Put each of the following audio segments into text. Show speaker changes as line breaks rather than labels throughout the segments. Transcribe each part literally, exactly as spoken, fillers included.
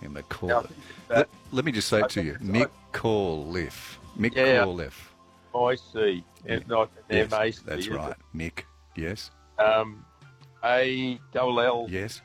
Yeah,
No,
McAuliffe.
that-
Let, let me just say
I
it to you,
think it's-
McAuliffe.
Yeah.
McAuliffe.
I see. It's not an
Yes,
M A C.
that's
is
right. Mick, yes,
it? Um, A double L.
yes.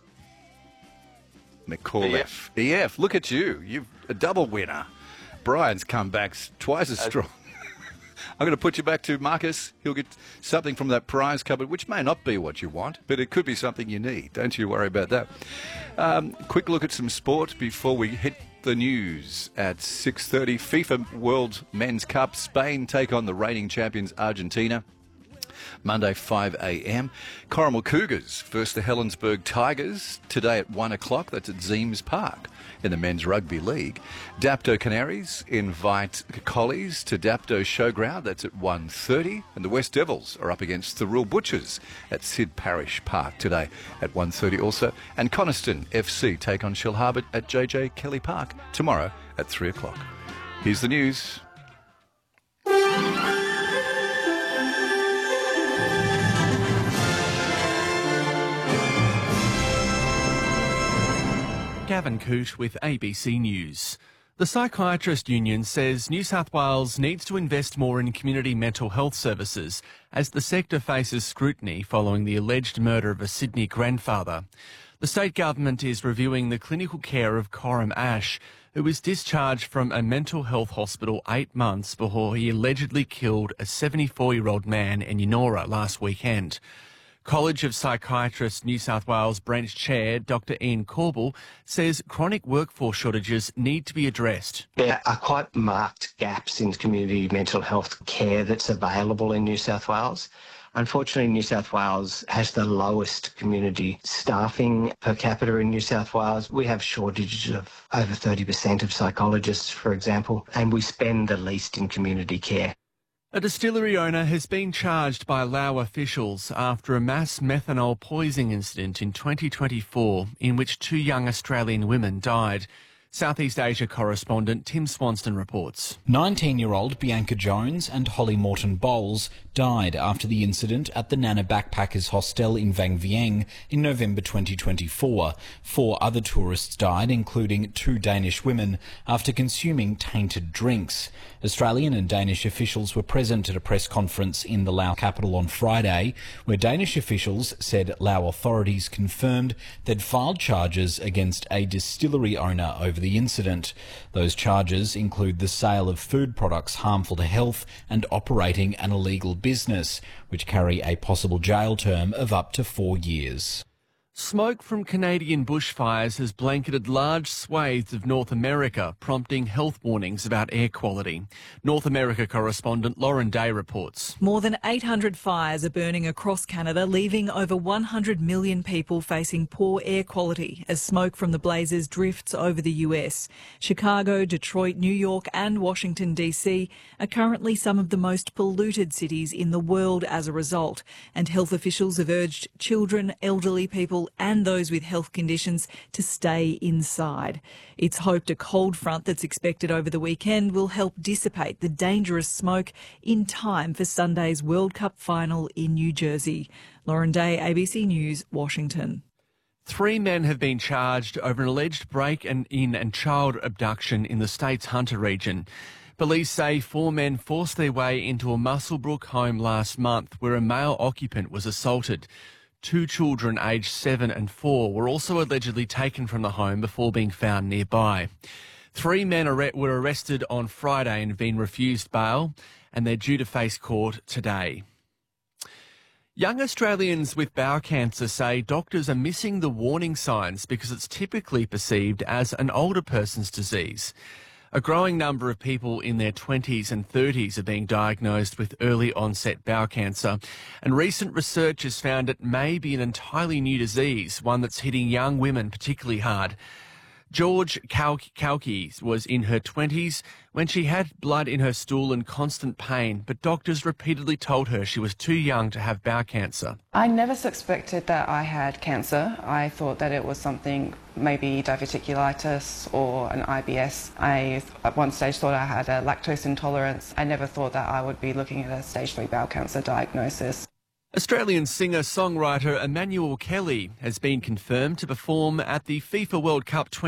McAuliffe. E F, look at you. You've a double winner. Brian's come back s- twice as strong. I'm going to put you back to Marcus. He'll get something from that prize cupboard, which may not be what you want, but it could be something you need. Don't you worry about that. Um, quick look at some sport before we hit the news at six thirty. FIFA World Men's Cup. Spain take on the reigning champions Argentina. Monday, five a.m. Corrimal Cougars versus the Helensburgh Tigers today at one o'clock. That's at Zeems Park in the Men's Rugby League. Dapto Canaries invite Collies to Dapto Showground. That's at one thirty. And the West Devils are up against the Rural Butchers at Sid Parish Park today at one thirty also. And Coniston F C take on Shellharbour at J J Kelly Park tomorrow at three o'clock. Here's the news.
Gavin Coote with A B C News. The Psychiatrist Union says New South Wales needs to invest more in community mental health services as the sector faces scrutiny following the alleged murder of a Sydney grandfather. The state government is reviewing the clinical care of Coram Ash, who was discharged from a mental health hospital eight months before he allegedly killed a seventy-four-year-old man in Yennora last weekend. College of Psychiatrists New South Wales branch chair Doctor Ian Corbell says chronic workforce shortages need to be addressed.
There are quite marked gaps in community mental health care that's available in New South Wales. Unfortunately, New South Wales has the lowest community staffing per capita in New South Wales. We have shortages of over thirty percent of psychologists, for example, and we spend the least in community care.
A distillery owner has been charged by Lao officials after a mass methanol poisoning incident in twenty twenty-four in which two young Australian women died. Southeast Asia correspondent Tim Swanston reports.
nineteen-year-old Bianca Jones and Holly Morton Bowles died after the incident at the Nana Backpackers Hostel in Vang Vieng in November twenty twenty-four. Four other tourists died, including two Danish women, after consuming tainted drinks. Australian and Danish officials were present at a press conference in the Lao capital on Friday, where Danish officials said Lao authorities confirmed they'd filed charges against a distillery owner over the incident. Those charges include the sale of food products harmful to health and operating an illegal business, which carry a possible jail term of up to four years.
Smoke from Canadian bushfires has blanketed large swathes of North America, prompting health warnings about air quality. North America correspondent Lauren Day reports.
More than eight hundred fires are burning across Canada, leaving over one hundred million people facing poor air quality as smoke from the blazes drifts over the U S. Chicago, Detroit, New York and Washington D C are currently some of the most polluted cities in the world as a result, and health officials have urged children, elderly people and those with health conditions to stay inside. It's hoped a cold front that's expected over the weekend will help dissipate the dangerous smoke in time for Sunday's World Cup final in New Jersey. Lauren Day, A B C News, Washington.
Three men have been charged over an alleged break-in and child abduction in the state's Hunter region. Police say four men forced their way into a Muswellbrook home last month where a male occupant was assaulted. Two children aged seven and four were also allegedly taken from the home before being found nearby. Three men were arrested on Friday and have been refused bail, and they're due to face court today. Young Australians with bowel cancer say doctors are missing the warning signs because it's typically perceived as an older person's disease. A growing number of people in their twenties and thirties are being diagnosed with early onset bowel cancer, and recent research has found it may be an entirely new disease, one that's hitting young women particularly hard. George Kauke was in her twenties when she had blood in her stool and constant pain, but doctors repeatedly told her she was too young to have bowel cancer.
I never suspected that I had cancer. I thought that it was something, maybe diverticulitis or an I B S. I at one stage thought I had a lactose intolerance. I never thought that I would be looking at a stage three bowel cancer diagnosis.
Australian singer-songwriter Emmanuel Kelly has been confirmed to perform at the FIFA World Cup